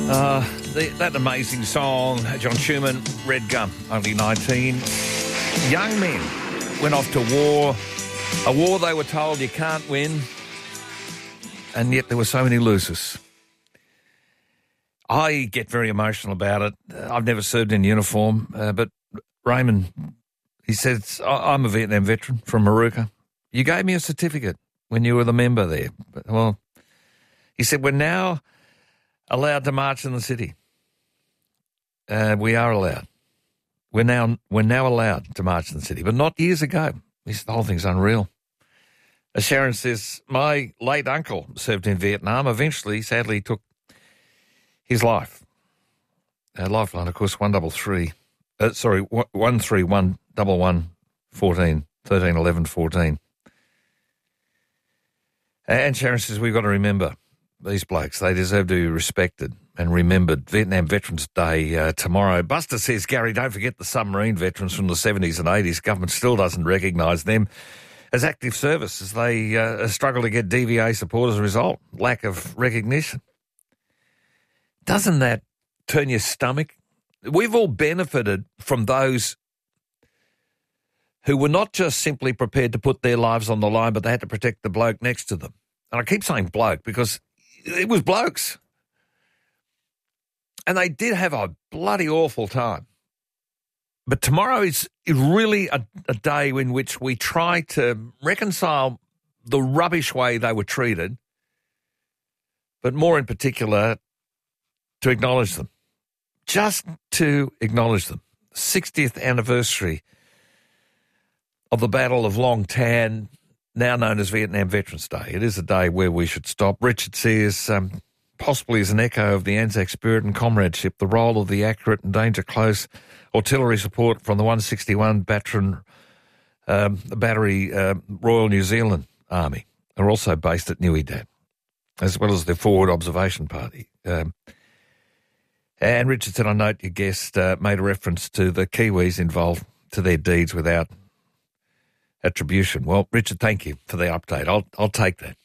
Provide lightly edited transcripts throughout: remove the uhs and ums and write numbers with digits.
That amazing song, John Schumann, Red Gum, only 19. Young men went off to war, a war they were told you can't win, and yet there were so many losers. I get very emotional about it. I've never served in uniform, but Raymond, he says, I'm a Vietnam veteran from Moorooka. You gave me a certificate when you were the member there. Well, he said, we're now allowed to march in the city. We are allowed. We're now allowed to march in the city, but not years ago. The whole thing's unreal. As Sharon says, my late uncle served in Vietnam. Eventually, sadly, took his life. Lifeline, of course, 1311114, 13 11 14. And Sharon says, we've got to remember these blokes. They deserve to be respected and remembered. Vietnam Veterans Day tomorrow. Buster says, Gary, don't forget the submarine veterans from the 70s and 80s. Government still doesn't recognise them as active service as they struggle to get DVA support as a result. Lack of recognition. Doesn't that turn your stomach? We've all benefited from those who were not just simply prepared to put their lives on the line, but they had to protect the bloke next to them. And I keep saying bloke because it was blokes. And they did have a bloody awful time. But tomorrow is really a day in which we try to reconcile the rubbish way they were treated, but more in particular, to acknowledge them. Just to acknowledge them. 60th anniversary of the Battle of Long Tan, now known as Vietnam Veterans Day. It is a day where we should stop. Richard says, possibly as an echo of the Anzac spirit and comradeship, the role of the accurate and danger close artillery support from the 161 Battery Royal New Zealand Army are also based at Nui Dat, as well as the Forward Observation Party. And Richard said, I note your guest made a reference to the Kiwis involved to their deeds without attribution. Well, Richard, thank you for the update. I'll take that.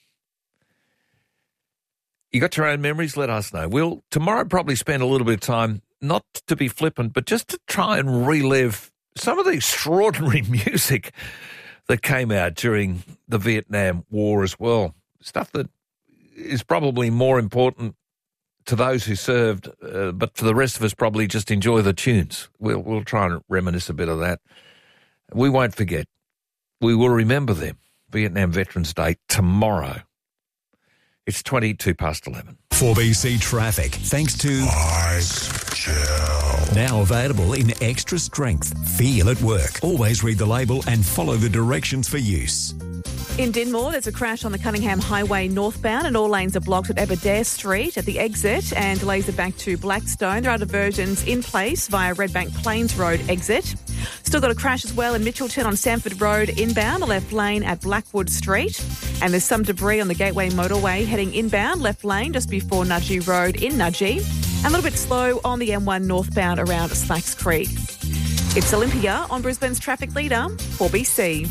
You got your own memories? Let us know. We'll tomorrow probably spend a little bit of time, not to be flippant, but just to try and relive some of the extraordinary music that came out during the Vietnam War as well. Stuff that is probably more important to those who served, but for the rest of us probably just enjoy the tunes. We'll try and reminisce a bit of that. We won't forget. We will remember them. Vietnam Veterans Day tomorrow. It's 11:22. 4BC Traffic, thanks to Ice Gel. Now available in extra strength. Feel at work. Always read the label and follow the directions for use. In Dinmore, there's a crash on the Cunningham Highway northbound and all lanes are blocked at Aberdare Street at the exit and delays are back to Blackstone. There are diversions in place via Redbank Plains Road exit. Still got a crash as well in Mitchelton on Sanford Road inbound, a left lane at Blackwood Street. And there's some debris on the Gateway Motorway heading inbound, left lane just before Nudgee Road in Nudgee. And a little bit slow on the M1 northbound around Slacks Creek. It's Olympia on Brisbane's traffic leader, 4BC.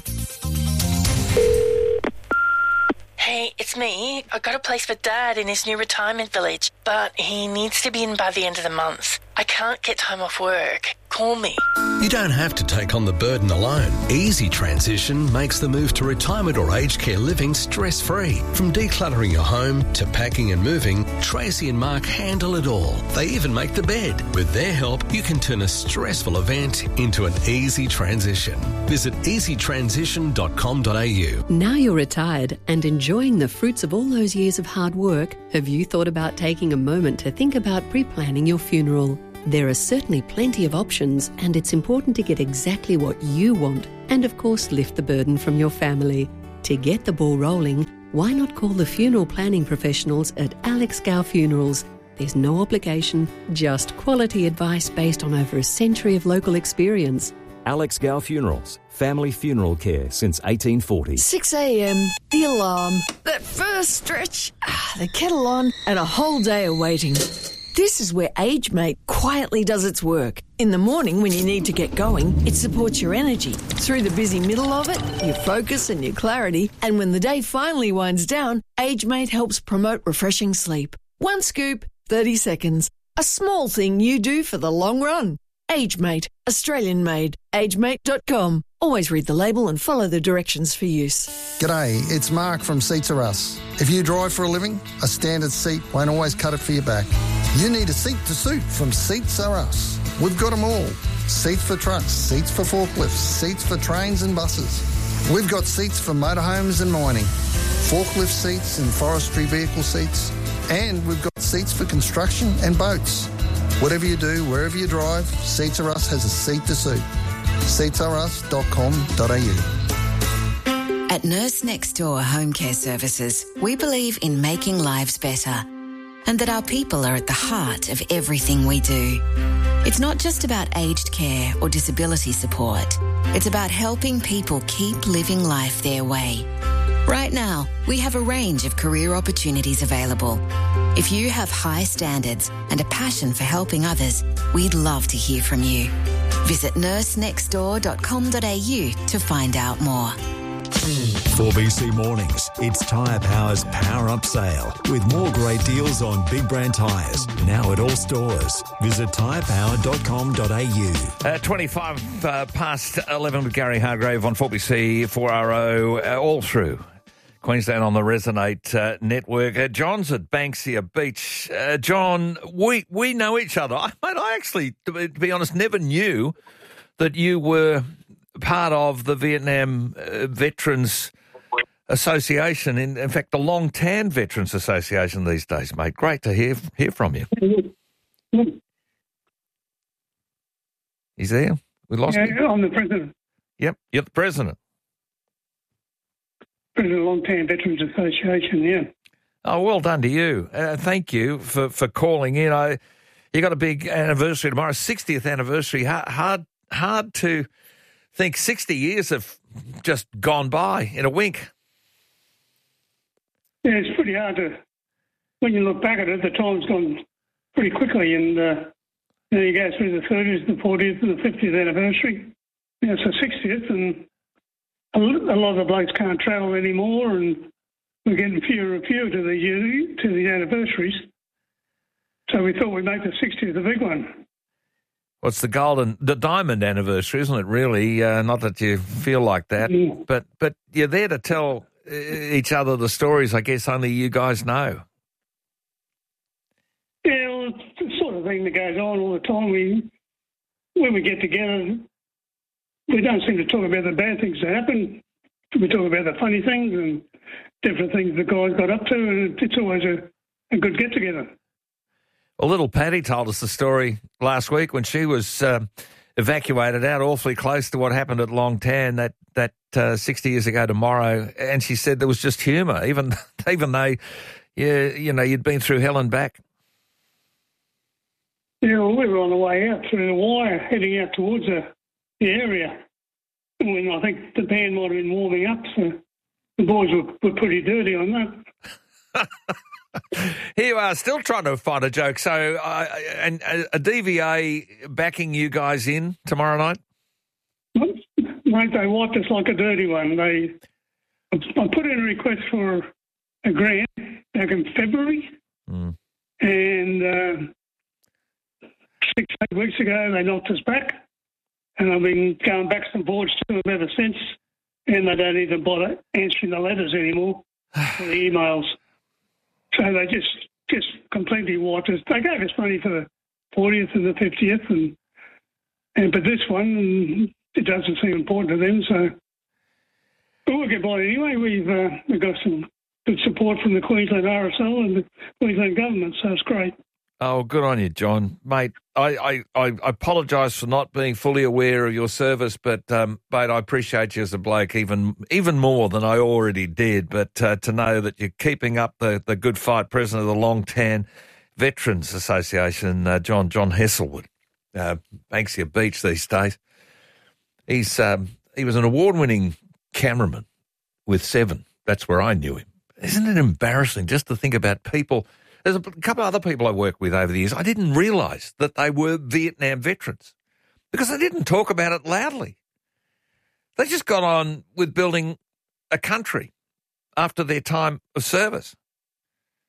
Hey, it's me. I got a place for Dad in his new retirement village, but he needs to be in by the end of the month. I can't get time off work. Call me. You don't have to take on the burden alone. Easy Transition makes the move to retirement or aged care living stress-free. From decluttering your home to packing and moving, Tracy and Mark handle it all. They even make the bed. With their help, you can turn a stressful event into an easy transition. Visit easytransition.com.au. Now you're retired and enjoying the fruits of all those years of hard work, have you thought about taking a moment to think about pre-planning your funeral? There are certainly plenty of options, and it's important to get exactly what you want and, of course, lift the burden from your family. To get the ball rolling, why not call the funeral planning professionals at Alex Gow Funerals? There's no obligation, just quality advice based on over a century of local experience. Alex Gow Funerals, family funeral care since 1840. 6 a.m, the alarm, that first stretch, the kettle on, and a whole day of waiting. This is where AgeMate quietly does its work. In the morning when you need to get going, it supports your energy. Through the busy middle of it, your focus and your clarity. And when the day finally winds down, AgeMate helps promote refreshing sleep. One scoop, 30 seconds. A small thing you do for the long run. AgeMate, Australian made. AgeMate.com. Always read the label and follow the directions for use. G'day, it's Mark from Seats Are Us. If you drive for a living, a standard seat won't always cut it for your back. You need a seat to suit from Seats Are Us. We've got them all. Seats for trucks, seats for forklifts, seats for trains and buses. We've got seats for motorhomes and mining, forklift seats and forestry vehicle seats, and we've got seats for construction and boats. Whatever you do, wherever you drive, Seats Are Us has a seat to suit. seatsareus.com.au. At Nurse Next Door Home Care Services, we believe in making lives better and that our people are at the heart of everything we do. It's not just about aged care or disability support. It's about helping people keep living life their way. Right now, we have a range of career opportunities available. If you have high standards and a passion for helping others, we'd love to hear from you. Visit nursenextdoor.com.au to find out more. 4BC Mornings, it's Tyre Power's Power Up Sale with more great deals on big brand tyres. Now at all stores. Visit tyrepower.com.au. 25 past 11 with Gary Hargrave on 4BC 4RO all through Queensland on the Resonate network. John's at Banksia Beach. John, we know each other. I actually, to be honest, never knew that you were part of the Vietnam Veterans Association. In fact, the Long Tan Veterans Association these days, mate. Great to hear from you. He's there? We lost him? Yeah, I'm the president. Yep, you're the president. President of the Long Tan Veterans Association, yeah. Oh, well done to you. Thank you for calling in. You got a big anniversary tomorrow, 60th anniversary. Hard to think 60 years have just gone by in a wink. Yeah, it's pretty hard to, when you look back at it, the time's gone pretty quickly, and then you go through the 30th, the 40th, and the 50th anniversary. Yeah, so 60th, and a lot of the blokes can't travel anymore, and we're getting fewer and fewer to the anniversaries. So we thought we'd make the 60th a big one. Well, it's the diamond anniversary, isn't it, really? Not that you feel like that, but you're there to tell each other the stories I guess only you guys know. Yeah, well, it's the sort of thing that goes on all the time. When we get together, we don't seem to talk about the bad things that happen. We talk about the funny things and different things the guys got up to, and it's always a good get-together. Well, little Patty told us the story last week when she was evacuated out awfully close to what happened at Long Tan that 60 years ago tomorrow, and she said there was just humour, even though you'd been through hell and back. Yeah, well, we were on the way out through the wire, heading out towards the area, when I think the band might have been warming up, so the boys were pretty dirty on that. Here you are, still trying to find a joke. So, and a DVA backing you guys in tomorrow night? Mate, they wiped us like a dirty one. I put in a request for a grant back in February, and 6-8 weeks ago they knocked us back, and I've been going back some boards to them ever since, and they don't even bother answering the letters anymore or the emails. So they just completely wiped us. They gave us money for the 40th and the 50th, but this one, it doesn't seem important to them. So, but we'll get by anyway. We've got some good support from the Queensland RSL and the Queensland government, so it's great. Oh, good on you, John. Mate, I apologise for not being fully aware of your service, but, mate, I appreciate you as a bloke even more than I already did. But to know that you're keeping up the good fight, President of the Long Tan Veterans Association, John Hesselwood, Banksia Beach these days. He was an award-winning cameraman with Seven. That's where I knew him. Isn't it embarrassing just to think about people? There's a couple of other people I worked with over the years. I didn't realise that they were Vietnam veterans because they didn't talk about it loudly. They just got on with building a country after their time of service.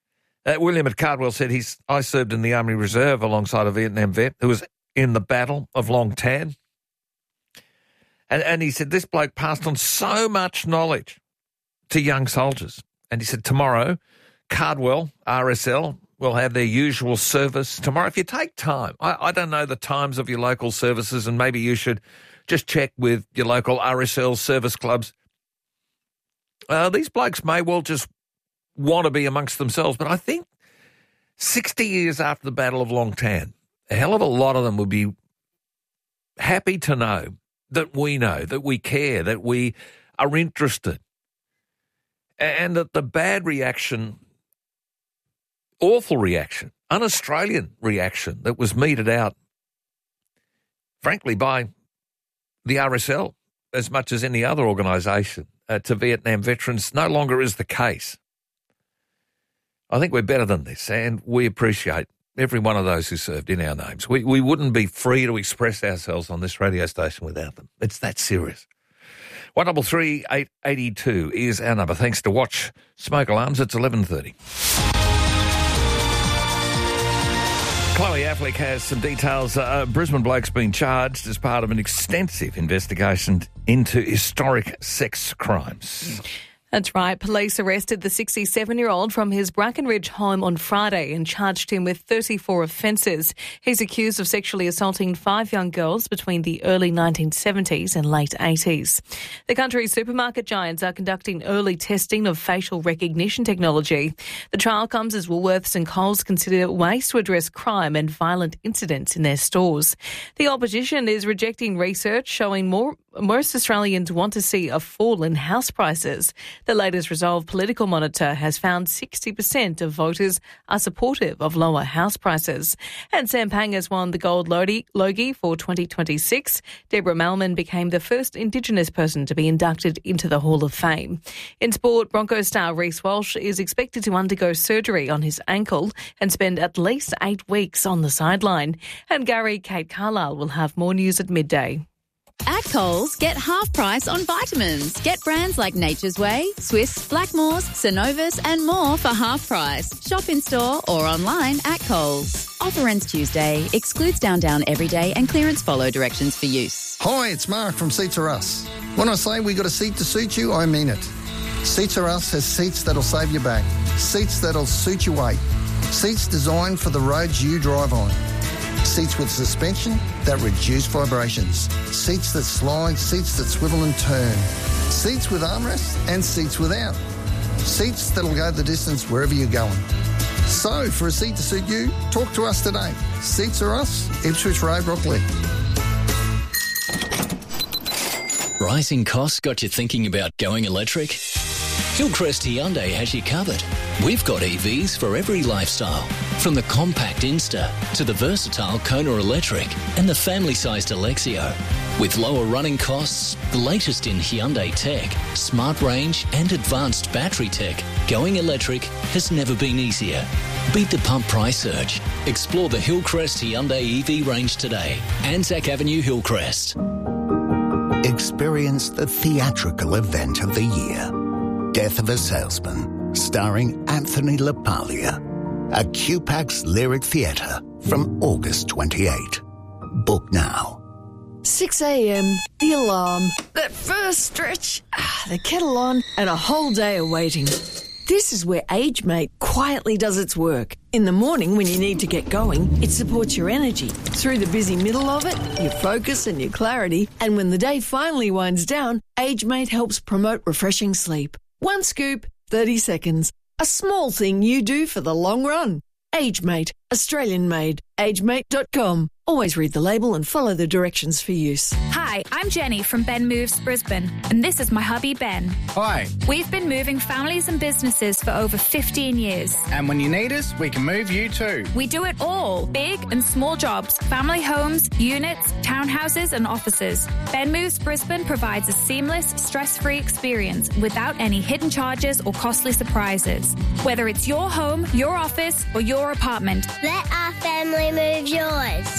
William at Cardwell said I served in the Army Reserve alongside a Vietnam vet who was in the Battle of Long Tan. And he said this bloke passed on so much knowledge to young soldiers. And he said tomorrow, Cardwell, RSL, will have their usual service tomorrow. If you take time, I don't know the times of your local services, and maybe you should just check with your local RSL service clubs. These blokes may well just want to be amongst themselves, but I think 60 years after the Battle of Long Tan, a hell of a lot of them would be happy to know, that we care, that we are interested, and that the bad reaction, awful reaction, un-Australian reaction that was meted out, frankly, by the RSL as much as any other organisation to Vietnam veterans no longer is the case. I think we're better than this, and we appreciate every one of those who served in our names. We wouldn't be free to express ourselves on this radio station without them. It's that serious. 133 882 is our number. Thanks to Watch Smoke Alarms. It's 11:30. Chloe Affleck has some details. Brisbane bloke's been charged as part of an extensive investigation into historic sex crimes. That's right. Police arrested the 67-year-old from his Brackenridge home on Friday and charged him with 34 offences. He's accused of sexually assaulting 5 young girls between the early 1970s and late 80s. The country's supermarket giants are conducting early testing of facial recognition technology. The trial comes as Woolworths and Coles consider ways to address crime and violent incidents in their stores. The opposition is rejecting research showing most Australians want to see a fall in house prices. The latest Resolve political monitor has found 60% of voters are supportive of lower house prices. And Sam Pang has won the Gold Logie for 2026. Deborah Malman became the first Indigenous person to be inducted into the Hall of Fame. In sport, Broncos star Reece Walsh is expected to undergo surgery on his ankle and spend at least 8 weeks on the sideline. And Kate Carlisle will have more news at midday. At Coles, get half price on vitamins. Get brands like Nature's Way, Swiss, Blackmores, Synovus and more for half price. Shop in store or online at Coles. Offer ends Tuesday. Excludes Down Everyday and clearance follow directions for use. Hi, it's Mark from Seats Are Us. When I say we got a seat to suit you, I mean it. Seats Are Us has seats that'll save your back. Seats that'll suit your weight. Seats designed for the roads you drive on. Seats with suspension that reduce vibrations. Seats that slide, seats that swivel and turn. Seats with armrests and seats without. Seats that'll go the distance wherever you're going. So, for a seat to suit you, talk to us today. Seats Are Us, Ipswich Road, Brooklyn. Rising costs got you thinking about going electric? Hillcrest Hyundai has you covered. We've got EVs for every lifestyle, from the compact Insta to the versatile Kona Electric and the family-sized Alexio. With lower running costs, the latest in Hyundai tech, smart range and advanced battery tech, going electric has never been easier. Beat the pump price surge. Explore the Hillcrest Hyundai EV range today. Anzac Avenue, Hillcrest. Experience the theatrical event of the year. Death of a Salesman, starring Anthony LaPaglia. At QPAX Lyric Theatre from August 28. Book now. 6 a.m, the alarm, that first stretch, the kettle on, and a whole day of waiting. This is where AgeMate quietly does its work. In the morning when you need to get going, it supports your energy. Through the busy middle of it, your focus and your clarity. And when the day finally winds down, AgeMate helps promote refreshing sleep. 1 scoop, 30 seconds. A small thing you do for the long run. AgeMate, Australian made. AgeMate.com. Always read the label and follow the directions for use. Hi, I'm Jenny from Ben Moves Brisbane, and this is my hubby Ben. Hi. We've been moving families and businesses for over 15 years. And when you need us, we can move you too. We do it all. Big and small jobs, family homes, units, townhouses and offices. Ben Moves Brisbane provides a seamless, stress-free experience without any hidden charges or costly surprises. Whether it's your home, your office or your apartment. Let our family move yours.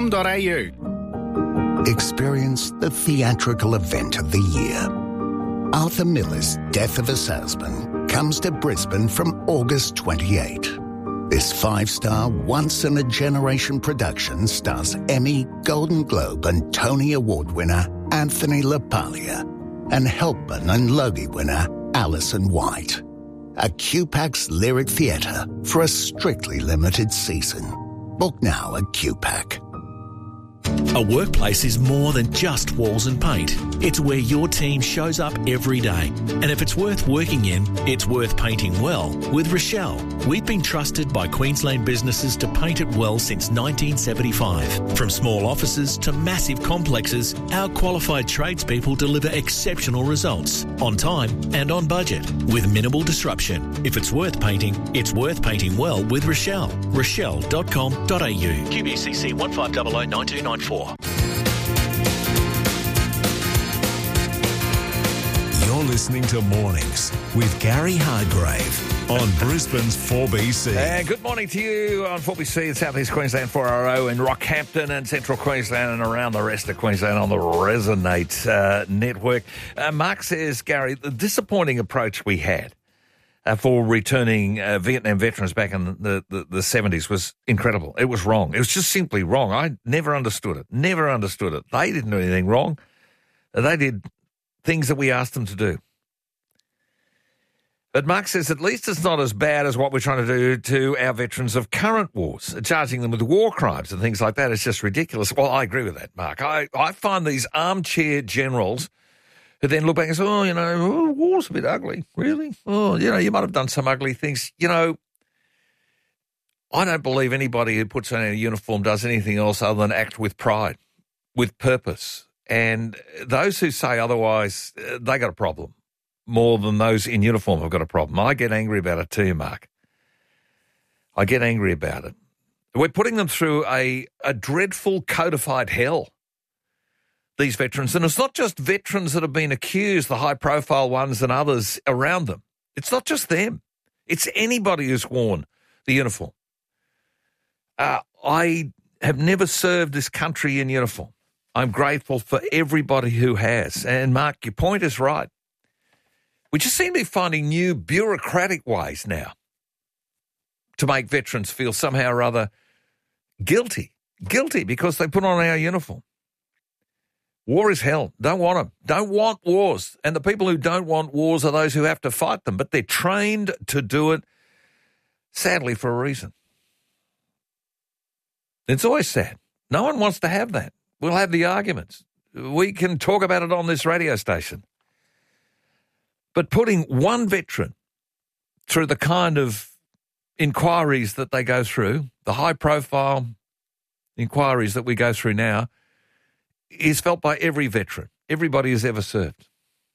benmovesbrisbane.com.au. Experience the theatrical event of the year. Arthur Miller's Death of a Salesman comes to Brisbane from August 28. This 5-star, once-in-a-generation production stars Emmy, Golden Globe and Tony Award winner Anthony LaPaglia and Helpman and Logie winner Alison White. A QPAC's Lyric Theatre for a strictly limited season. Book now at QPAC. A workplace is more than just walls and paint. It's where your team shows up every day. And if it's worth working in, it's worth painting well with Rochelle. We've been trusted by Queensland businesses to paint it well since 1975. From small offices to massive complexes, our qualified tradespeople deliver exceptional results on time and on budget with minimal disruption. If it's worth painting well with Rochelle. Rochelle.com.au. QBCC 15009294. You're listening to Mornings with Gary Hargrave on Brisbane's 4BC. Good morning to you on 4BC in South East Queensland, 4RO in Rockhampton and Central Queensland and around the rest of Queensland on the Resonate network. Mark says, Gary, the disappointing approach we had for returning Vietnam veterans back in the 70s was incredible. It was wrong. It was just simply wrong. I never understood it. Never understood it. They didn't do anything wrong. They did things that we asked them to do. But Mark says at least it's not as bad as what we're trying to do to our veterans of current wars, charging them with war crimes and things like that. It's just ridiculous. Well, I agree with that, Mark. I find these armchair generals who then look back and say, war's a bit ugly, really? You might have done some ugly things. I don't believe anybody who puts on a uniform does anything else other than act with pride, with purpose. And those who say otherwise, they got a problem more than those in uniform have got a problem. I get angry about it too, Mark. I get angry about it. We're putting them through a dreadful codified hell, these veterans. And it's not just veterans that have been accused, the high-profile ones and others around them. It's not just them. It's anybody who's worn the uniform. I have never served this country in uniform. I'm grateful for everybody who has. And, Mark, your point is right. We just seem to be finding new bureaucratic ways now to make veterans feel somehow or other guilty because they put on our uniform. War is hell. Don't want them. Don't want wars. And the people who don't want wars are those who have to fight them. But they're trained to do it, sadly, for a reason. It's always sad. No one wants to have that. We'll have the arguments. We can talk about it on this radio station. But putting one veteran through the kind of inquiries that they go through, the high-profile inquiries that we go through now, is felt by every veteran, everybody who's ever served.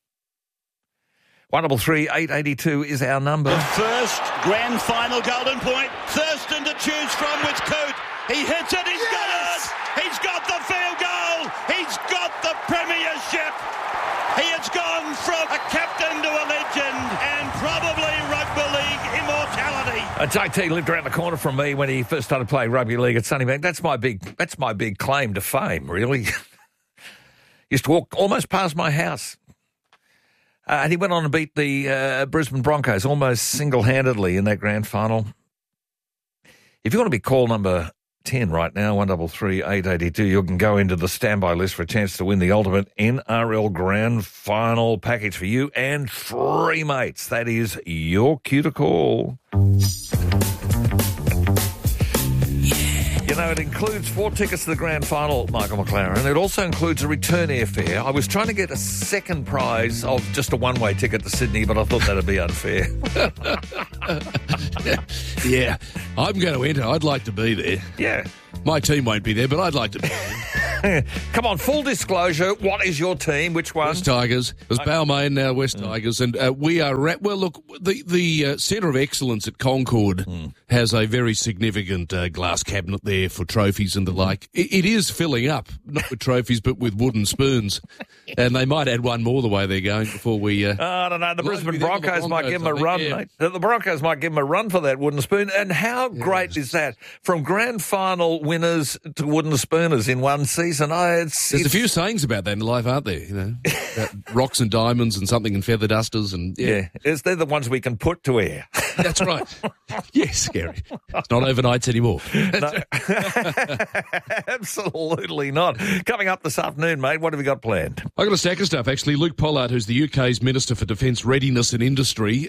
133 882 is our number. The first grand final golden point. Thurston to choose from with Coote. He hits it, he's got it! He's got the field goal! He's got the premiership! He has gone from a captain to a legend and probably rugby league immortality. JT lived around the corner from me when he first started playing rugby league at Sunnybank. That's my big claim to fame, really. Used to walk almost past my house. And he went on to beat the Brisbane Broncos almost single-handedly in that grand final. If you want to be call number 10 right now, 133 882, you can go into the standby list for a chance to win the ultimate NRL Grand Final package for you and 3 mates. That is your cue to call. It includes 4 tickets to the grand final, Michael McLaren. It also includes a return airfare. I was trying to get a second prize of just a one-way ticket to Sydney, but I thought that'd be unfair. Yeah, I'm going to enter. I'd like to be there. Yeah. My team won't be there, but I'd like to be there. Come on, full disclosure. What is your team? Which one? West Tigers. It was Balmain, now West Tigers. And we are the Centre of Excellence at Concord has a very significant glass cabinet there for trophies and the like. It is filling up, not with trophies, but with wooden spoons. And they might add one more the way they're going before we... I don't know. The Brisbane Broncos might give them a run, mate. The Broncos might give them a run for that wooden spoon. And how great is that? From grand final winners to wooden spooners in one season. There's a few sayings about that in life, aren't there? You know, about rocks and diamonds and something and feather dusters. And they're the ones we can put to air. That's right. Yes, Gary. It's not overnights anymore. No. Absolutely not. Coming up this afternoon, mate, what have we got planned? I've got a stack of stuff, actually. Luke Pollard, who's the UK's Minister for Defence Readiness and Industry.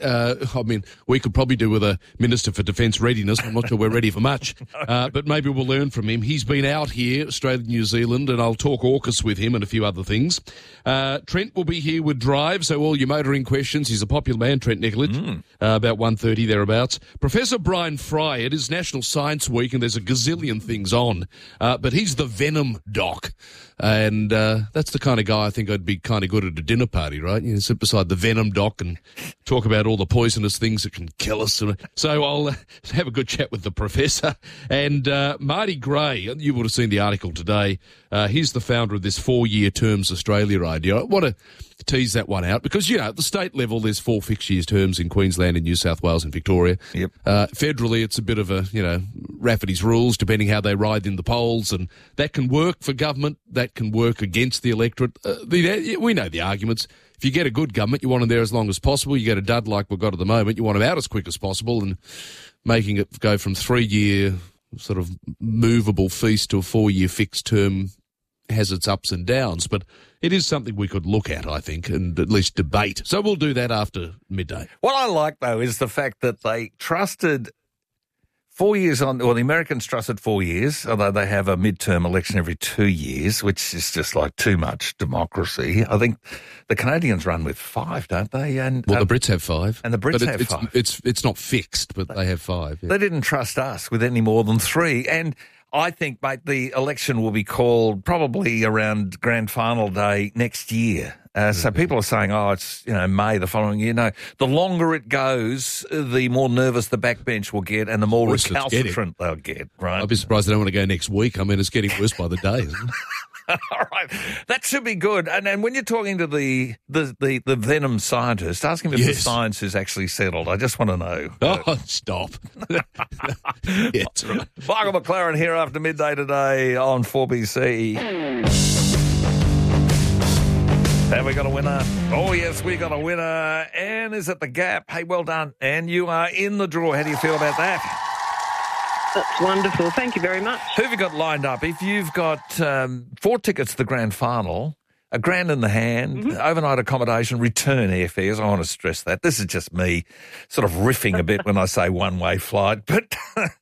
We could probably do with a Minister for Defence Readiness. I'm not sure we're ready for much, but maybe we'll learn from him. He's been out here, Australia, New Zealand, and I'll talk AUKUS with him and a few other things. Trent will be here with Drive, so all your motoring questions. He's a popular man, Trent Nikolic, about 1:30 thereabouts. Professor Brian Fry, it is National Science Week and there's a gazillion things on, but he's the venom doc. And that's the kind of guy I think I'd be kind of good at a dinner party, right? You know, sit beside the venom doc and talk about all the poisonous things that can kill us. So I'll have a good chat with the professor. And Marty Gray, you would have seen the article today. He's the founder of this 4-year terms Australia idea. I want to tease that one out because, you know, at the state level, there's 4 fixed years terms in Queensland and New South Wales and Victoria. Yep. Federally, it's a bit of a, you know, Rafferty's rules, depending how they ride in the polls, and that can work for government, that can work against the electorate. We know the arguments. If you get a good government, you want them there as long as possible. You get a dud like we've got at the moment, you want them out as quick as possible, and making it go from 3-year sort of movable feast to a 4-year fixed term has its ups and downs, but it is something we could look at, I think, and at least debate. So we'll do that after midday. What I like, though, is the fact that they trusted 4 years on, or the Americans trusted 4 years, although they have a midterm election every 2 years, which is just like too much democracy. I think the Canadians run with 5, don't they? And the Brits have 5. And the Brits have 5. It's not fixed, but they have 5. Yeah. They didn't trust us with any more than 3. And I think, mate, the election will be called probably around grand final day next year. So people are saying, it's, you know, May the following year. No, the longer it goes, the more nervous the backbench will get and the more recalcitrant they'll get, right? I'd be surprised they don't want to go next week. I mean, it's getting worse by the day, isn't it? All right. That should be good. And when you're talking to the venom scientist, ask him if the science is actually settled. I just want to know. Oh, stop. Yeah, that's right. Michael McLaren here after midday today on 4BC. Have we got a winner? Oh, yes, we got a winner. Anne is at the Gap. Hey, well done. Anne, you are in the draw. How do you feel about that? That's wonderful. Thank you very much. Who have you got lined up? If you've got 4 tickets to the grand final, a grand in the hand, overnight accommodation, return airfares. I want to stress that. This is just me sort of riffing a bit when I say one-way flight. But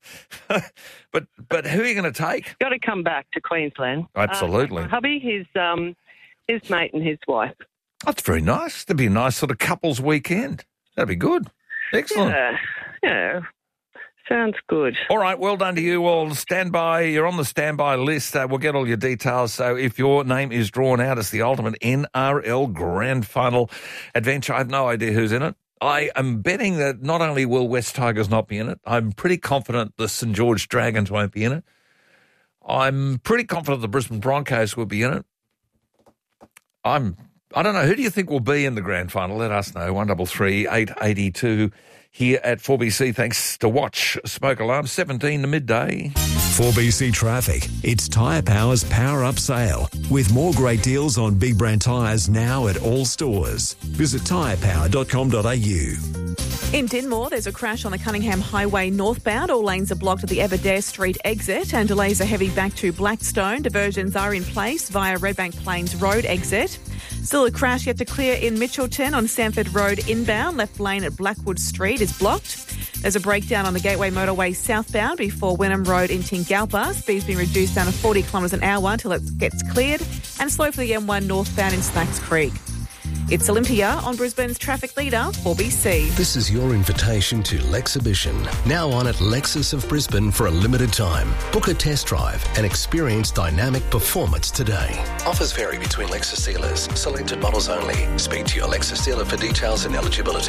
but who are you going to take? Got to come back to Queensland. Absolutely. My hubby, his mate and his wife. That's very nice. That'd be a nice sort of couples weekend. That'd be good. Excellent. Yeah. Sounds good. All right, well done to you all. Stand by. You're on the standby list. We'll get all your details. So if your name is drawn out as the ultimate NRL Grand Final adventure, I have no idea who's in it. I am betting that not only will West Tigers not be in it, I'm pretty confident the St. George Dragons won't be in it. I'm pretty confident the Brisbane Broncos will be in it. I don't know. Who do you think will be in the grand final? Let us know. 133 882 here at 4BC. Thanks to Watch Smoke Alarm, 17 to midday. 4BC Traffic. It's Tyre Power's Power Up Sale with more great deals on big brand tyres now at all stores. Visit tyrepower.com.au. In Dinmore, there's a crash on the Cunningham Highway northbound. All lanes are blocked at the Aberdare Street exit and delays are heavy back to Blackstone. Diversions are in place via Redbank Plains Road exit. Still a crash yet to clear in Mitchelton on Sanford Road inbound. Left lane at Blackwood Street is blocked. There's a breakdown on the Gateway Motorway southbound before Wenham Road in Tingalpa. Speed's been reduced down to 40 kilometres an hour until it gets cleared, and slow for the M1 northbound in Slacks Creek. It's Olympia on Brisbane's traffic leader, 4BC. This is your invitation to Lexhibition, now on at Lexus of Brisbane for a limited time. Book a test drive and experience dynamic performance today. Offers vary between Lexus dealers. Selected models only. Speak to your Lexus dealer for details and eligibility.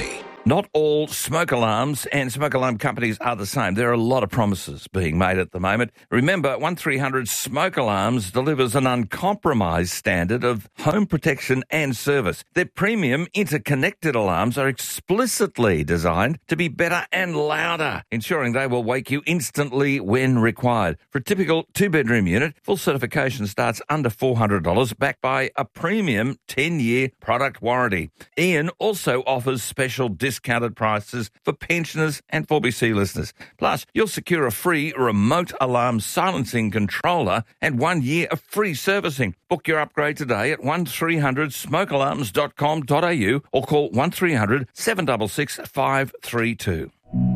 Not all smoke alarms and smoke alarm companies are the same. There are a lot of promises being made at the moment. Remember, 1300 Smoke Alarms delivers an uncompromised standard of home protection and service. Their premium interconnected alarms are explicitly designed to be better and louder, ensuring they will wake you instantly when required. For a typical two-bedroom unit, full certification starts under $400, backed by a premium 10-year product warranty. Ian also offers special discounted prices for pensioners and 4BC listeners. Plus, you'll secure a free remote alarm silencing controller and 1 year of free servicing. Book your upgrade today at 1300smokealarms.com.au or call 1300 766 532.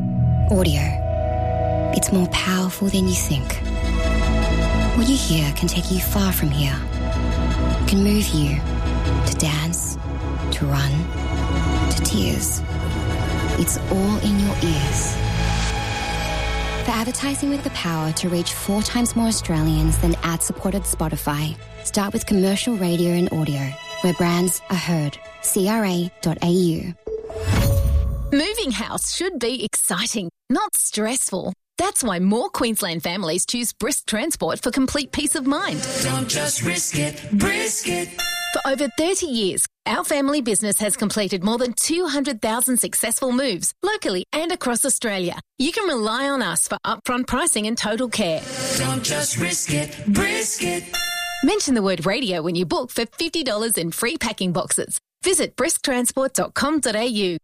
Audio. It's more powerful than you think. What you hear can take you far from here. It can move you to dance, to run, to tears. It's all in your ears. For advertising with the power to reach 4 times more Australians than ad-supported Spotify, start with commercial radio and audio, where brands are heard. CRA.au. Moving house should be exciting, not stressful. That's why more Queensland families choose Brisk Transport for complete peace of mind. Don't just risk it, brisk it. For over 30 years, our family business has completed more than 200,000 successful moves locally and across Australia. You can rely on us for upfront pricing and total care. Don't just risk it, brisk it. Mention the word radio when you book for $50 in free packing boxes. Visit brisktransport.com.au.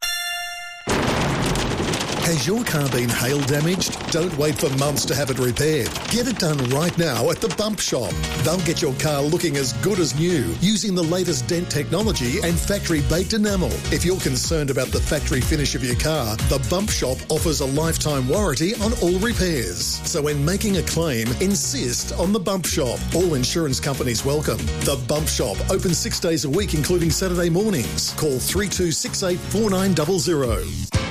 Has your car been hail damaged? Don't wait for months to have it repaired. Get it done right now at the Bump Shop. They'll get your car looking as good as new using the latest dent technology and factory-baked enamel. If you're concerned about the factory finish of your car, the Bump Shop offers a lifetime warranty on all repairs. So when making a claim, insist on the Bump Shop. All insurance companies welcome. The Bump Shop, open 6 days a week, including Saturday mornings. Call 3268 4900.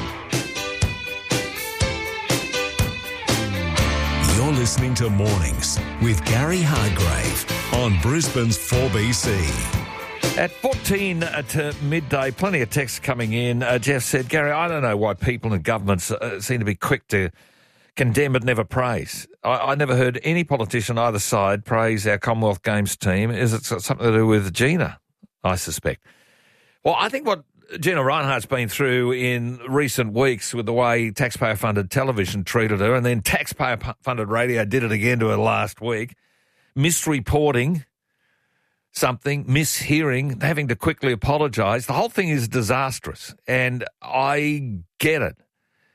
You're listening to Mornings with Gary Hargrave on Brisbane's 4BC. At 14 to midday, plenty of texts coming in. Jeff said, Gary, I don't know why people and governments seem to be quick to condemn but never praise. I never heard any politician either side praise our Commonwealth Games team. Is it something to do with Gina, I suspect? Well, I think what Gina Rinehart's been through in recent weeks with the way taxpayer-funded television treated her, and then taxpayer-funded radio did it again to her last week, misreporting something, mishearing, having to quickly apologise. The whole thing is disastrous, and I get it.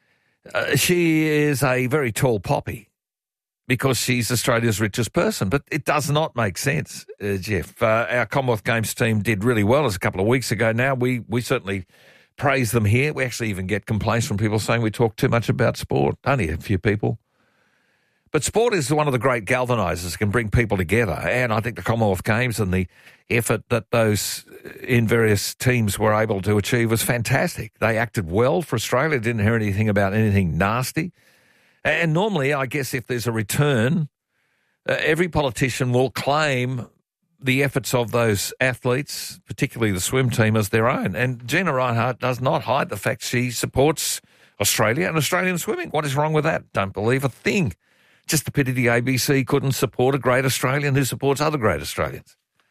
She is a very tall poppy because she's Australia's richest person, but it does not make sense, Jeff. Our Commonwealth Games team did really well as a couple of weeks ago now. We certainly praise them here. We actually even get complaints from people saying we talk too much about sport. Only a few people. But sport is one of the great galvanisers, can bring people together. And I think the Commonwealth Games and the effort that those in various teams were able to achieve was fantastic. They acted well for Australia, didn't hear anything about anything nasty. And normally, I guess if there's a return, every politician will claim the efforts of those athletes, particularly the swim team, as their own. And Gina Rinehart does not hide the fact she supports Australia and Australian swimming. What is wrong with that? Don't believe a thing. Just a pity the ABC couldn't support a great Australian who supports other great Australians.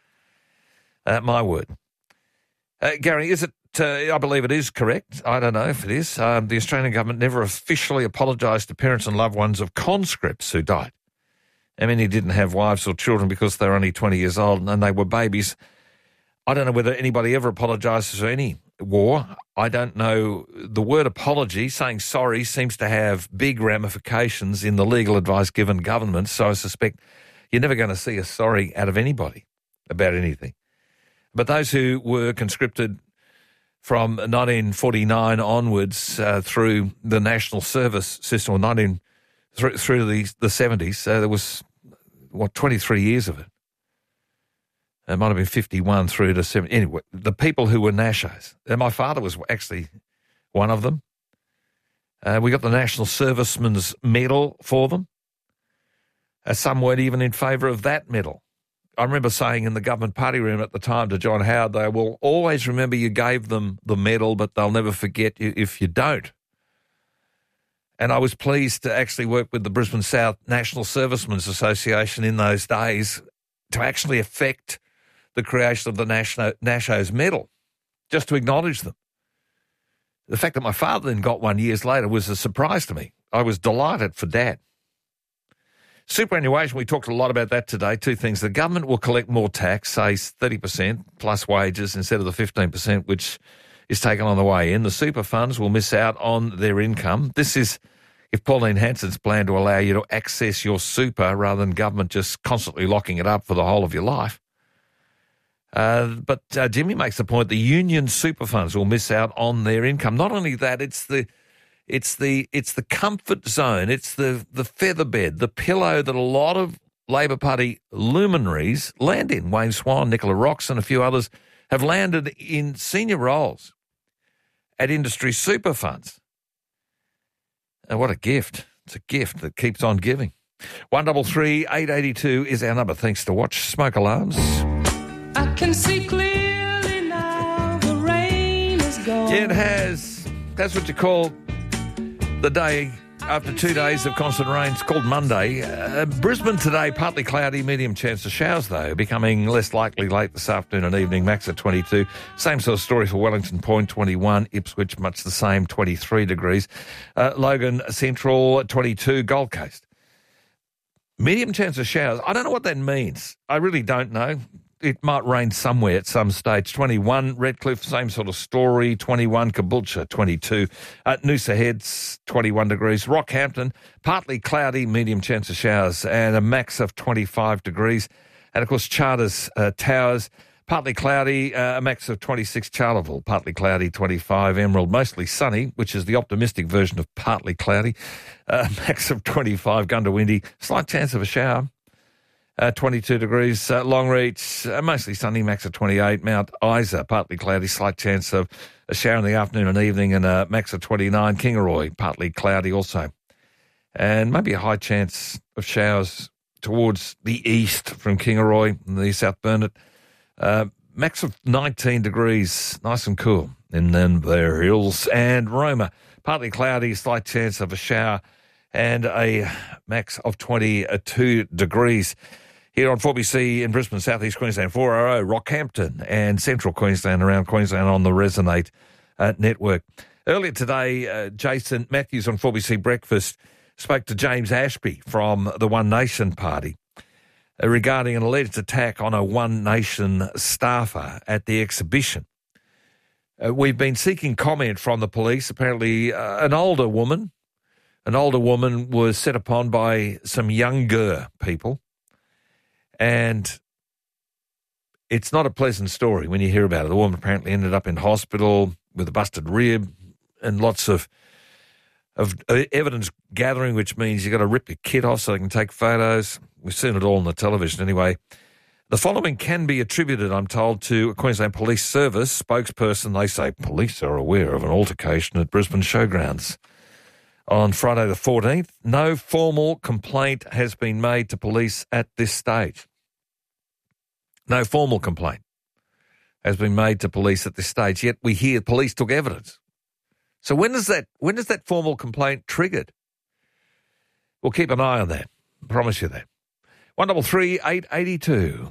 My word. Gary, is it, I believe it is correct. I don't know if it is. The Australian government never officially apologised to parents and loved ones of conscripts who died. I mean, he didn't have wives or children because they were only 20 years old and they were babies. I don't know whether anybody ever apologises for any war. I don't know. The word apology, saying sorry, seems to have big ramifications in the legal advice given governments, so I suspect you're never going to see a sorry out of anybody about anything. But those who were conscripted from 1949 onwards through the national service system, or through the 70s, there was, 23 years of it. It might have been 51 through to 70. Anyway, the people who were Nashos, and my father was actually one of them. We got the National Serviceman's Medal for them. Some weren't even in favour of that medal. I remember saying in the government party room at the time to John Howard, they will always remember you gave them the medal, but they'll never forget you if you don't. And I was pleased to actually work with the Brisbane South National Servicemen's Association in those days to actually effect the creation of the Nashos medal, just to acknowledge them. The fact that my father then got one years later was a surprise to me. I was delighted for Dad. Superannuation, we talked a lot about that today. Two things. The government will collect more tax, say 30% plus wages instead of the 15%, which is taken on the way in. The super funds will miss out on their income. This is if Pauline Hanson's plan to allow you to access your super rather than government just constantly locking it up for the whole of your life. But Jimmy makes the point the union super funds will miss out on their income. Not only that, it's the comfort zone, it's the feather bed, the pillow that a lot of Labor Party luminaries land in. Wayne Swan, Nicola Roxon, and a few others have landed in senior roles at industry super funds. And what a gift. It's a gift that keeps on giving. 133 882 is our number. Thanks to Watch Smoke Alarms. I can see clearly now the rain is gone. Yeah, it has. That's what you call the day after 2 days of constant rain. It's called Monday. Brisbane today, partly cloudy, medium chance of showers, though, becoming less likely late this afternoon and evening, max at 22. Same sort of story for Wellington Point, 21. Ipswich, much the same, 23 degrees. Logan Central, 22. Gold Coast. Medium chance of showers. I don't know what that means. I really don't know. It might rain somewhere at some stage. 21, Redcliffe, same sort of story. 21, Caboolture, 22. Noosa Heads, 21 degrees. Rockhampton, partly cloudy, medium chance of showers, and a max of 25 degrees. And, of course, Charters Towers, partly cloudy, a max of 26. Charleville, partly cloudy, 25. Emerald, mostly sunny, which is the optimistic version of partly cloudy, max of 25. Goondiwindi, slight chance of a shower. 22 degrees. Longreach, mostly sunny, max of 28. Mount Isa, partly cloudy, slight chance of a shower in the afternoon and evening, and a max of 29. Kingaroy, partly cloudy also. And maybe a high chance of showers towards the east from Kingaroy and the South Burnett. Max of 19 degrees, nice and cool in their hills. And Roma, partly cloudy, slight chance of a shower, and a max of 22 degrees. Here on 4BC in Brisbane, South East Queensland, 4RO, Rockhampton and Central Queensland, around Queensland on the Resonate network. Earlier today, Jason Matthews on 4BC Breakfast spoke to James Ashby from the One Nation Party regarding an alleged attack on a One Nation staffer at the exhibition. We've been seeking comment from the police. Apparently, an older woman was set upon by some younger people. And it's not a pleasant story when you hear about it. The woman apparently ended up in hospital with a busted rib and lots of evidence gathering, which means you've got to rip your kit off so they can take photos. We've seen it all on the television anyway. The following can be attributed, I'm told, to a Queensland Police Service spokesperson. They say police are aware of an altercation at Brisbane Showgrounds on Friday the 14th. No formal complaint has been made to police at this stage. No formal complaint has been made to police at this stage, yet we hear police took evidence. So when is that formal complaint triggered? We'll keep an eye on that. I promise you that. 133 882.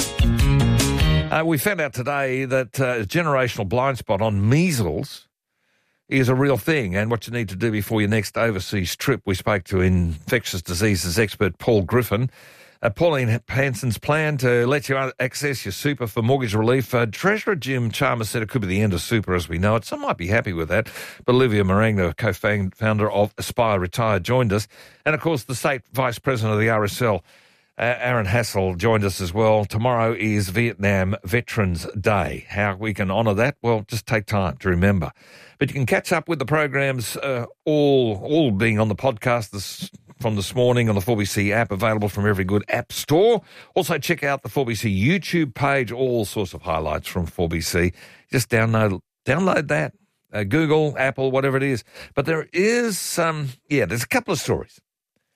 We found out today that a generational blind spot on measles is a real thing, and what you need to do before your next overseas trip. We spoke to infectious diseases expert Paul Griffin. Pauline Hanson's plan to let you access your super for mortgage relief. Treasurer Jim Chalmers said it could be the end of super as we know it. Some might be happy with that. But Olivia Maragna, co-founder of Aspire Retire, joined us. And, of course, the State Vice President of the RSL, Aaron Hassel, joined us as well. Tomorrow is Vietnam Veterans Day. How we can honour that? Well, just take time to remember. But you can catch up with the programs all being on the podcast from this morning on the 4BC app, available from every good app store. Also check out the 4BC YouTube page, all sorts of highlights from 4BC. Just download that, Google, Apple, whatever it is. But there is there's a couple of stories.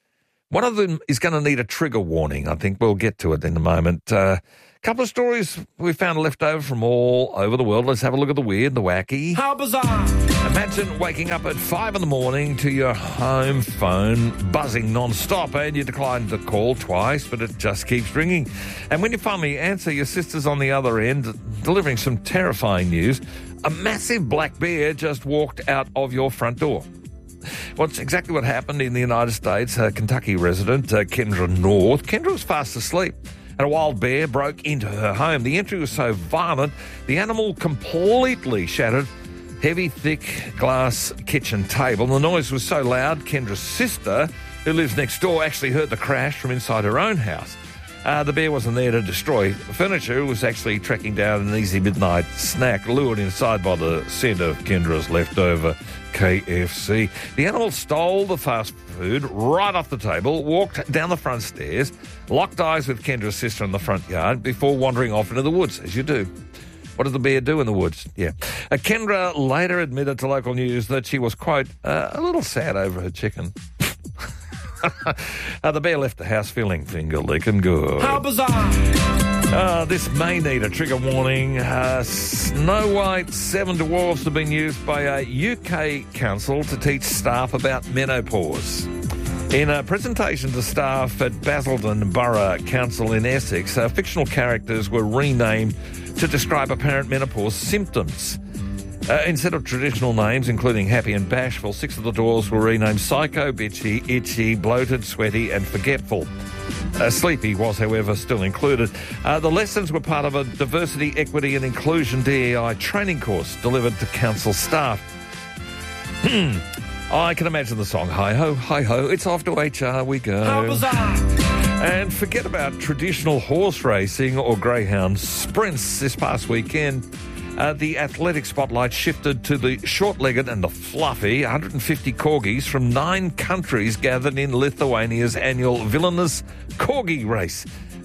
One of them is going to need a trigger warning. I think we'll get to it in a moment. Couple of stories we found left over from all over the world. Let's have a look at the weird, the wacky. How bizarre! Imagine waking up at 5 a.m. to your home phone buzzing non-stop, and you decline the call twice, but it just keeps ringing. And when you finally answer, your sister's on the other end, delivering some terrifying news. A massive black bear just walked out of your front door. Well, it's exactly what happened in the United States. Kentucky resident Kendra North. Kendra was fast asleep, and a wild bear broke into her home. The entry was so violent, the animal completely shattered heavy, thick glass kitchen table. The noise was so loud, Kendra's sister, who lives next door, actually heard the crash from inside her own house. The bear wasn't there to destroy furniture. It was actually tracking down an easy midnight snack, lured inside by the scent of Kendra's leftover KFC. The animal stole the fast food right off the table, walked down the front stairs, locked eyes with Kendra's sister in the front yard before wandering off into the woods, as you do. What did the bear do in the woods? Yeah. Kendra later admitted to local news that she was, quote, a little sad over her chicken. The bear left the house feeling finger-licking good. How bizarre! This may need a trigger warning. Snow White 7 Dwarfs have been used by a UK council to teach staff about menopause. In a presentation to staff at Basildon Borough Council in Essex, fictional characters were renamed to describe apparent menopause symptoms. Instead of traditional names, including Happy and Bashful, 6 of the dwarves were renamed Psycho, Bitchy, Itchy, Bloated, Sweaty and Forgetful. Sleepy was, however, still included. The lessons were part of a Diversity, Equity and Inclusion DEI training course delivered to council staff. I can imagine the song, hi-ho, it's off to HR we go. How bizarre! And forget about traditional horse racing or greyhound sprints this past weekend. The athletic spotlight shifted to the short-legged and the fluffy 150 corgis from 9 countries gathered in Lithuania's annual Vilnius Corgi Race.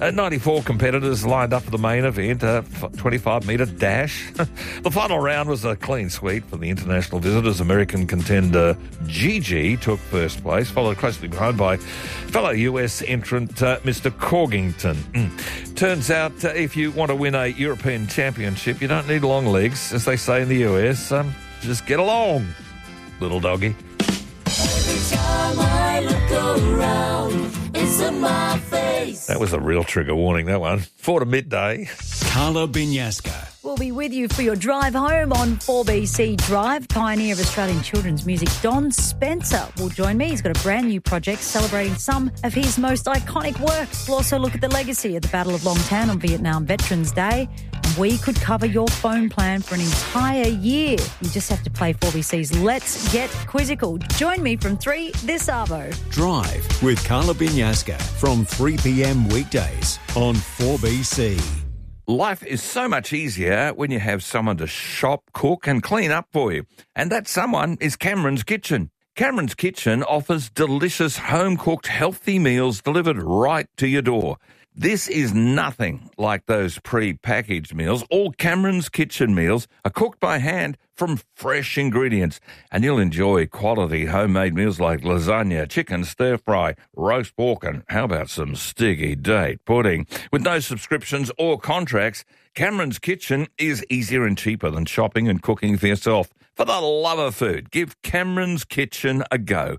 94 competitors lined up for the main event, a 25-metre dash. The final round was a clean sweep for the international visitors. American contender Gigi took first place, followed closely behind by fellow US entrant Mr. Corgington. Turns out if you want to win a European championship, you don't need long legs, as they say in the US. Just get along, little doggy. Every time I look around, it's in my face. That was a real trigger warning, that one. 4 to midday. Carla Binyaska. We'll be with you for your drive home on 4BC Drive. Pioneer of Australian children's music, Don Spencer, will join me. He's got a brand new project celebrating some of his most iconic works. We'll also look at the legacy of the Battle of Long Tan on Vietnam Veterans Day. And we could cover your phone plan for an entire year. You just have to play 4BC's Let's Get Quizzical. Join me from 3 this Arvo. Drive with Carla Binyaska from 3 p.m. weekdays on 4BC. Life is so much easier when you have someone to shop, cook and clean up for you. And that someone is Cameron's Kitchen. Cameron's Kitchen offers delicious home-cooked healthy meals delivered right to your door. This is nothing like those pre-packaged meals. All Cameron's Kitchen meals are cooked by hand from fresh ingredients, and you'll enjoy quality homemade meals like lasagna, chicken stir-fry, roast pork, and how about some sticky date pudding? With no subscriptions or contracts, Cameron's Kitchen is easier and cheaper than shopping and cooking for yourself. For the love of food, give Cameron's Kitchen a go.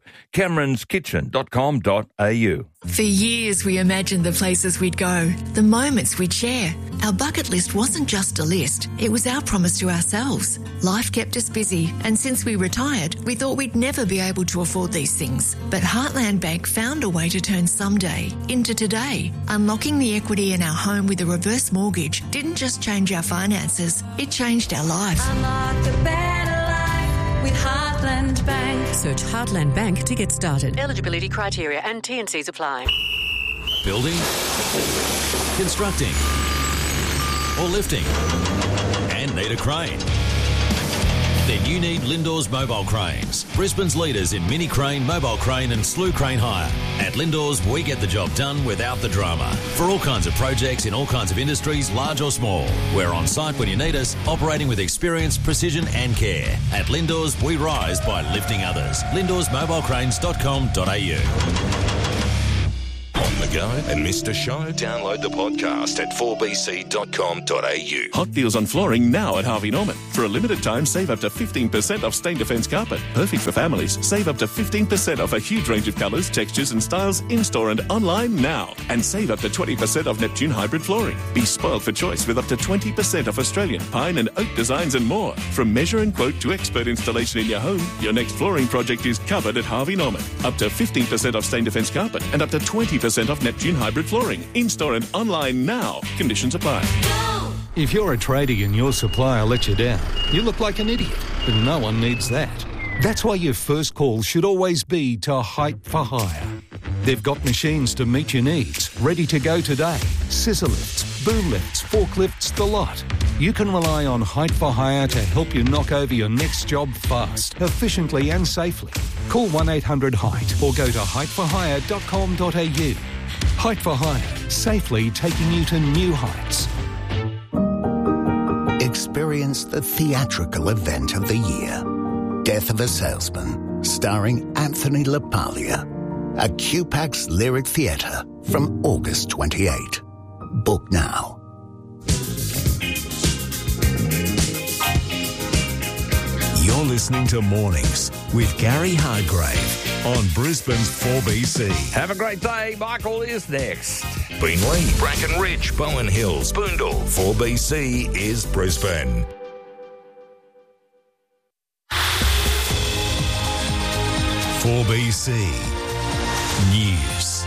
CameronsKitchen.com.au. For years, we imagined the places we'd go, the moments we'd share. Our bucket list wasn't just a list, it was our promise to ourselves. Life kept us busy, and since we retired, we thought we'd never be able to afford these things. But Heartland Bank found a way to turn someday into today. Unlocking the equity in our home with a reverse mortgage didn't just change our finances, it changed our lives. Unlock the better life with Heartland Bank. Search Heartland Bank to get started. Eligibility criteria and T&Cs apply. Building, constructing, or lifting, and need a crane? Then you need Lindor's Mobile Cranes, Brisbane's leaders in mini crane, mobile crane and slew crane hire. At Lindor's, we get the job done without the drama. For all kinds of projects in all kinds of industries, large or small. We're on site when you need us, operating with experience, precision and care. At Lindor's, we rise by lifting others. LindorsMobilecranes.com.au. go and missed a show? Download the podcast at 4bc.com.au. Hot deals on flooring now at Harvey Norman. For a limited time, save up to 15% off Stain Defence carpet. Perfect for families. Save up to 15% off a huge range of colours, textures and styles in-store and online now. And save up to 20% off Neptune hybrid flooring. Be spoiled for choice with up to 20% off Australian pine and oak designs and more. From measure and quote to expert installation in your home, your next flooring project is covered at Harvey Norman. Up to 15% off Stain Defence carpet and up to 20% off Neptune hybrid flooring. In-store and online now. Conditions apply. If you're a tradie and your supplier lets you down, you look like an idiot, but no one needs that. That's why your first call should always be to Height for Hire. They've got machines to meet your needs, ready to go today. Scissor lifts, boom lifts, forklifts, the lot. You can rely on Height for Hire to help you knock over your next job fast, efficiently and safely. Call 1-800-HEIGHT or go to heightforhire.com.au. Height for Hire, safely taking you to new heights. Experience the theatrical event of the year. Death of a Salesman, starring Anthony LaPaglia. At QPAX Lyric Theatre from August 28. Book now. You're listening to Mornings with Gary Hargrave on Brisbane's 4BC. Have a great day. Michael is next. Beenleigh, Brackenridge, Bowen Hills, Boondall. 4BC is Brisbane. BC News.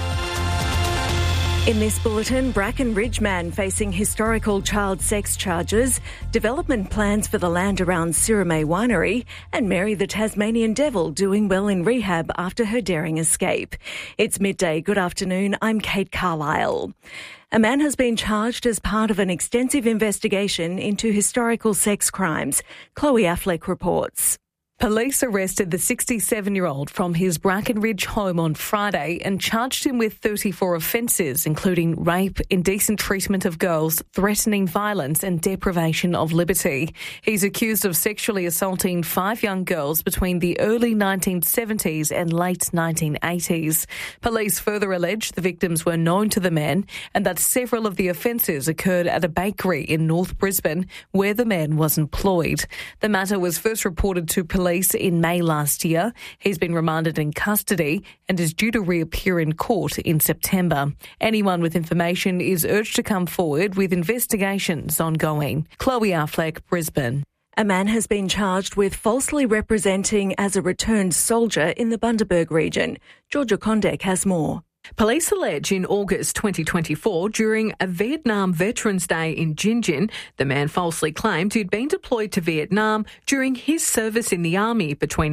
In this bulletin, Brackenridge man facing historical child sex charges, development plans for the land around Sirame Winery, and Mary the Tasmanian Devil doing well in rehab after her daring escape. It's midday. Good afternoon. I'm Kate Carlisle. A man has been charged as part of an extensive investigation into historical sex crimes. Chloe Affleck reports. Police arrested the 67-year-old from his Brackenridge home on Friday and charged him with 34 offences, including rape, indecent treatment of girls, threatening violence and deprivation of liberty. He's accused of sexually assaulting 5 young girls between the early 1970s and late 1980s. Police further allege the victims were known to the man and that several of the offences occurred at a bakery in North Brisbane where the man was employed. The matter was first reported to police in May last year. He's been remanded in custody and is due to reappear in court in September. Anyone with information is urged to come forward with investigations ongoing. Chloe Affleck, Brisbane. A man has been charged with falsely representing as a returned soldier in the Bundaberg region. Georgia Kondek has more. Police allege in August 2024, during a Vietnam Veterans Day in Gin Gin, the man falsely claimed he'd been deployed to Vietnam during his service in the Army between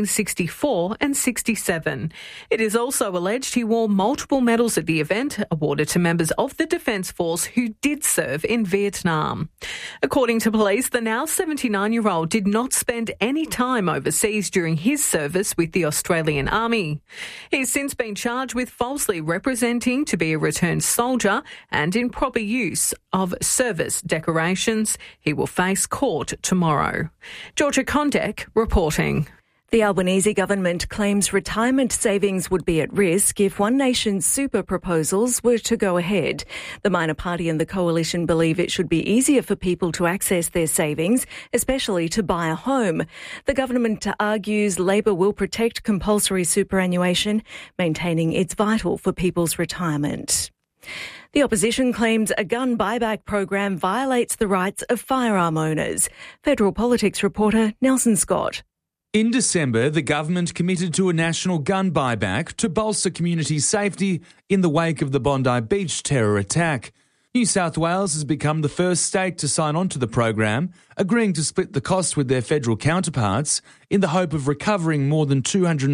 1964 and 67. It is also alleged he wore multiple medals at the event, awarded to members of the Defence Force who did serve in Vietnam. According to police, the now 79-year-old did not spend any time overseas during his service with the Australian Army. He's since been charged with falsely representing to be a returned soldier and improper use of service decorations. He will face court tomorrow. Georgia Kondek reporting. The Albanese government claims retirement savings would be at risk if One Nation's super proposals were to go ahead. The minor party and the coalition believe it should be easier for people to access their savings, especially to buy a home. The government argues Labor will protect compulsory superannuation, maintaining it's vital for people's retirement. The opposition claims a gun buyback program violates the rights of firearm owners. Federal Politics reporter Nelson Scott. In December, the government committed to a national gun buyback to bolster community safety in the wake of the Bondi Beach terror attack. New South Wales has become the first state to sign on to the program, agreeing to split the cost with their federal counterparts in the hope of recovering more than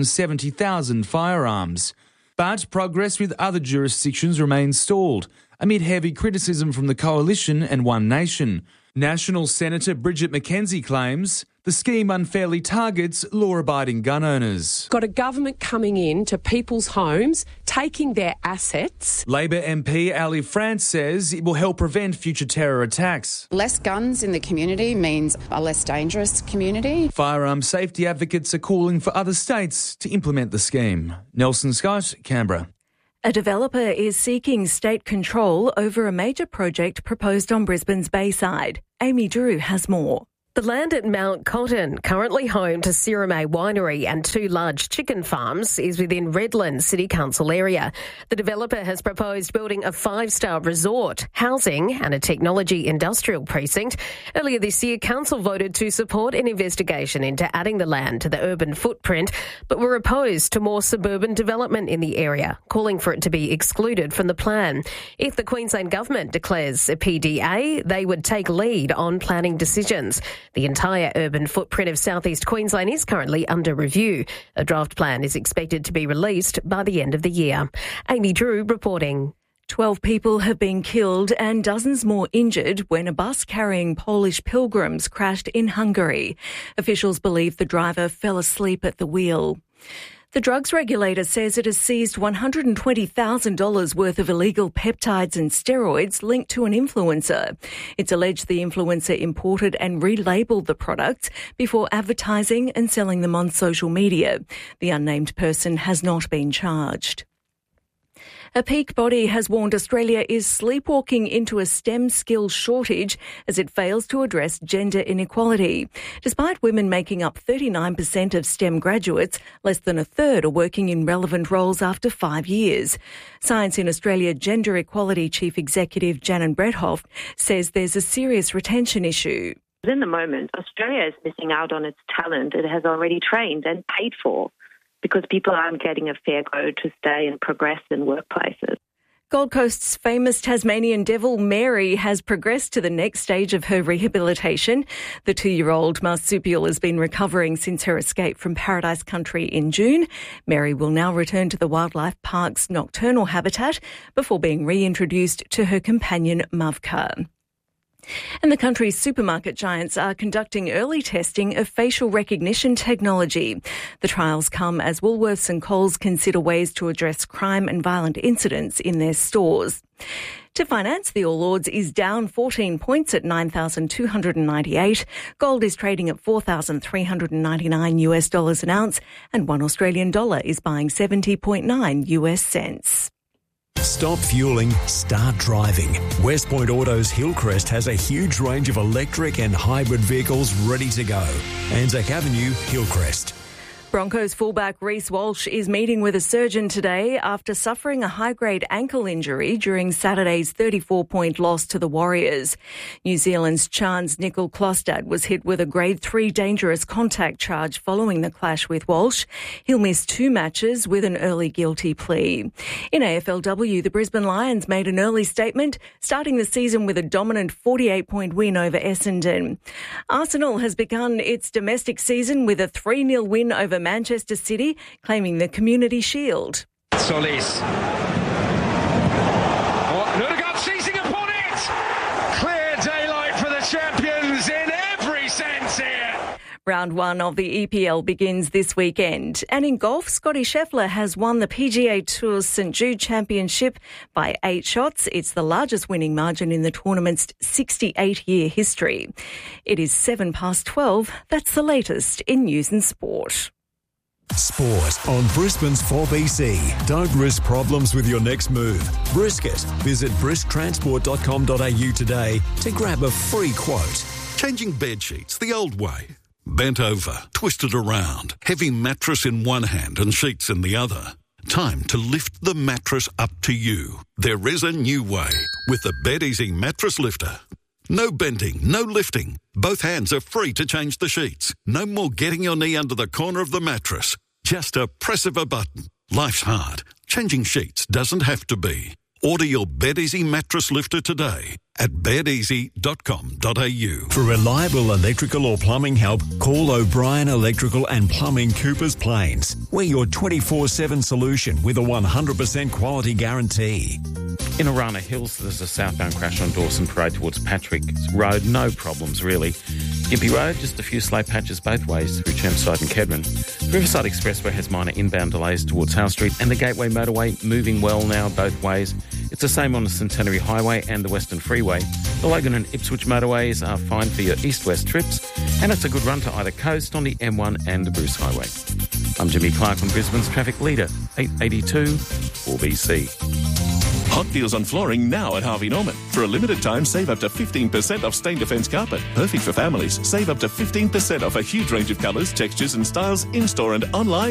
270,000 firearms. But progress with other jurisdictions remains stalled amid heavy criticism from the Coalition and One Nation. National Senator Bridget McKenzie claims the scheme unfairly targets law-abiding gun owners. Got a government coming in to people's homes, taking their assets. Labor MP Ali France says it will help prevent future terror attacks. Less guns in the community means a less dangerous community. Firearm safety advocates are calling for other states to implement the scheme. Nelson Scott, Canberra. A developer is seeking state control over a major project proposed on Brisbane's Bayside. Amy Drew has more. The land at Mount Cotton, currently home to Sirame Winery and 2 large chicken farms, is within Redlands City Council area. The developer has proposed building a 5-star resort, housing and a technology industrial precinct. Earlier this year, Council voted to support an investigation into adding the land to the urban footprint, but were opposed to more suburban development in the area, calling for it to be excluded from the plan. If the Queensland Government declares a PDA, they would take lead on planning decisions. The entire urban footprint of southeast Queensland is currently under review. A draft plan is expected to be released by the end of the year. Amy Drew reporting. 12 people have been killed and dozens more injured when a bus carrying Polish pilgrims crashed in Hungary. Officials believe the driver fell asleep at the wheel. The drugs regulator says it has seized $120,000 worth of illegal peptides and steroids linked to an influencer. It's alleged the influencer imported and relabelled the products before advertising and selling them on social media. The unnamed person has not been charged. A peak body has warned Australia is sleepwalking into a STEM skills shortage as it fails to address gender inequality. Despite women making up 39% of STEM graduates, less than a third are working in relevant roles after 5 years. Science in Australia Gender Equality Chief Executive Janan Bredhoff says there's a serious retention issue. In the moment, Australia is missing out on its talent it has already trained and paid for, because people aren't getting a fair go to stay and progress in workplaces. Gold Coast's famous Tasmanian devil Mary has progressed to the next stage of her rehabilitation. The 2-year-old marsupial has been recovering since her escape from Paradise Country in June. Mary will now return to the wildlife park's nocturnal habitat before being reintroduced to her companion Mavka. And the country's supermarket giants are conducting early testing of facial recognition technology. The trials come as Woolworths and Coles consider ways to address crime and violent incidents in their stores. To finance, the All Ords is down 14 points at 9,298. Gold is trading at $4,399 an ounce, and $1 Australian dollar is buying 70.9 US cents. Stop fueling, start driving. West Point Auto's Hillcrest has a huge range of electric and hybrid vehicles ready to go. Anzac Avenue, Hillcrest. Broncos fullback Reece Walsh is meeting with a surgeon today after suffering a high-grade ankle injury during Saturday's 34-point loss to the Warriors. New Zealand's Chance Nicol-Klostad was hit with a Grade 3 dangerous contact charge following the clash with Walsh. He'll miss 2 matches with an early guilty plea. In AFLW, the Brisbane Lions made an early statement, starting the season with a dominant 48-point win over Essendon. Arsenal has begun its domestic season with a 3-0 win over Manchester City, claiming the Community Shield. Solis. Nurgard seizing upon it! Clear daylight for the champions in every sense here. Round 1 of the EPL begins this weekend. And in golf, Scotty Scheffler has won the PGA Tour's St Jude Championship by 8 shots. It's the largest winning margin in the tournament's 68-year history. It is 12:07. That's the latest in news and sport. Sport on Brisbane's 4BC. Don't risk problems with your next move. Brisket. Visit brisktransport.com.au today to grab a free quote. Changing bed sheets the old way. Bent over, twisted around, heavy mattress in one hand and sheets in the other. Time to lift the mattress up to you. There is a new way with the BedEasy Mattress Lifter. No bending, no lifting. Both hands are free to change the sheets. No more getting your knee under the corner of the mattress. Just a press of a button. Life's hard. Changing sheets doesn't have to be. Order your BedEasy Mattress Lifter today at bedeasy.com.au. For reliable electrical or plumbing help, call O'Brien Electrical and Plumbing, Coopers Plains. We're your 24/7 solution with a 100% quality guarantee. In Arana Hills, there's a southbound crash on Dawson Parade towards Patrick Road. No problems, really. Gympie Road, just a few slow patches both ways through Chermside and Kedron. Riverside Expressway has minor inbound delays towards Howe Street, and the Gateway Motorway moving well now both ways. It's the same on the Centenary Highway and the Western Freeway. The Logan and Ipswich motorways are fine for your east-west trips, and it's a good run to either coast on the M1 and the Bruce Highway. I'm Jimmy Clark on Brisbane's traffic leader, 882 4BC. Hot deals on flooring now at Harvey Norman. For a limited time, save up to 15% off Stain Defence carpet. Perfect for families. Save up to 15% off a huge range of colours, textures and styles in-store and online.